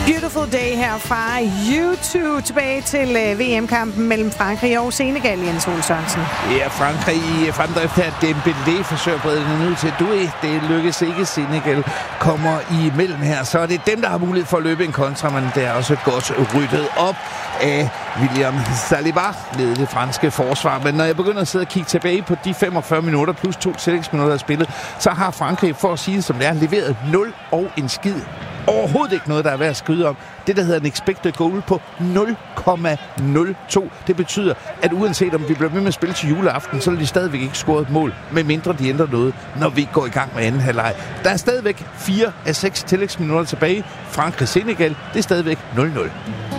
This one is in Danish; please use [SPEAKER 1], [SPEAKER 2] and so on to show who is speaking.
[SPEAKER 1] Beautiful Day her fra YouTube. Tilbage til VM-kampen mellem Frankrig og Senegal, Jens Ole Sørensen.
[SPEAKER 2] Ja, Frankrig i fremdrift her. Dembélé forsøger at brede den ud til Doué. Det lykkes ikke. Senegal kommer imellem her. Så er det dem, der har mulighed for at løbe en kontra, men det er også godt ryddet op af William Saliba, ledet det franske forsvar. Men når jeg begynder at sidde og kigge tilbage på de 45 minutter plus 2 tillægsminutter af spillet, så har Frankrig, for at sige det som det er, leveret 0 og en skid. Overhovedet ikke noget, der er værd at skride om. Det, der hedder en expected goal på 0,02. Det betyder, at uanset om vi bliver med at spille til juleaften, så vil de stadigvæk ikke score et mål, medmindre de ændrer noget, når vi går i gang med anden halvleg. Der er stadigvæk 4 af 6 tillægsminutter tilbage. Frankrig-Senegal, det er stadigvæk 0-0.